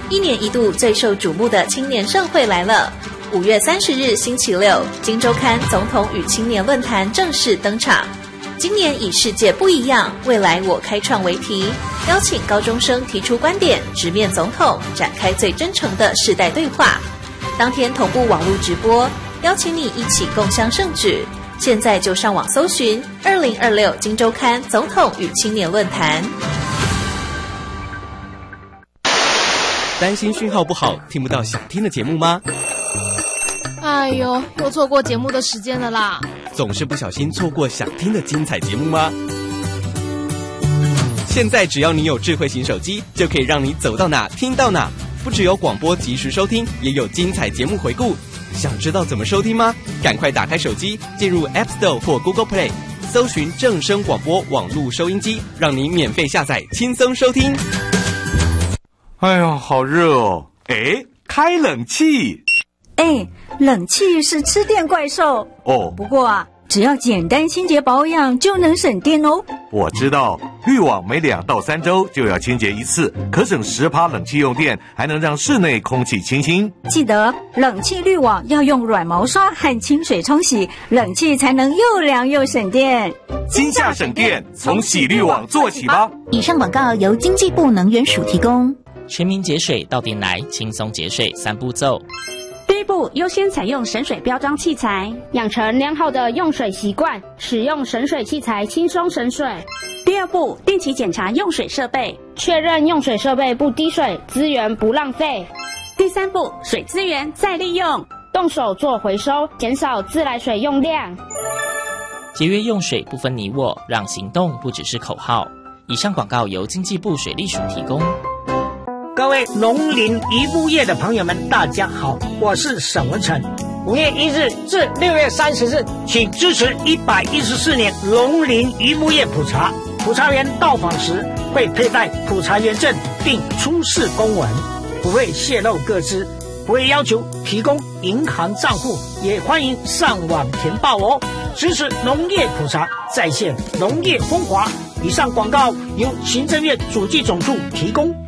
一年一度最受瞩目的青年盛会来了。5月30日星期六，今周刊总统与青年论坛正式登场。今年以世界不一样，未来我开创为题，邀请高中生提出观点，直面总统，展开最真诚的世代对话。当天同步网络直播，邀请你一起共襄盛举。现在就上网搜寻2026今周刊总统与青年论坛。 担心讯号不好，听不到想听的节目吗？ 哎呦，又错过节目的时间了啦！ 总是不小心错过想听的精彩节目吗？现在只要你有智慧型手机，就可以让你走到哪听到哪。不只有广播及时收听，也有精彩节目回顾。想知道怎么收听吗？赶快打开手机，进入 App Store 或 Google Play， 搜寻正声广播网络收音机，让你免费下载，轻松收听。 哎呦，好热哦！哎，开冷气。 哎，冷气是吃电怪兽哦。 不过啊，只要简单清洁保养就能省电哦。 我知道，滤网每2到3周就要清洁一次，可省10%冷气用电，还能让室内空气清新。 记得冷气滤网要用软毛刷和清水冲洗，冷气才能又凉又省电。 今夏省电，从洗滤网做起吧。 以上广告由经济部能源署提供。 全民节水到店来，轻松节水3步骤。 第一步，优先采用省水标章器材， 养成良好的用水习惯，使用省水器材轻松省水。 第二步，定期检查用水设备， 确认用水设备不滴水，资源不浪费。 第三步，水资源再利用， 动手做回收，减少自来水用量。 节约用水不分你我，让行动不只是口号。以上广告由经济部水利署提供。 各位农林渔牧业的朋友们，大家好，我是沈文成。5月1日至6月30日，请支持114年农林渔牧业普查。普查员到访时会佩戴普查员证，并出示公文，不会泄露个资，不会要求提供银行账户，也欢迎上网填报哦。支持农业普查，再现农业风华。以上广告由行政院主计总处提供。